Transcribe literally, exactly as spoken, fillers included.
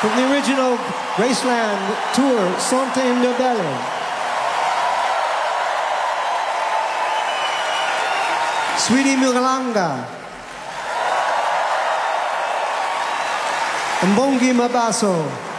From the original Graceland tour, Sante Nobile. Sweetie Mugalanga. Mbongi Mabaso.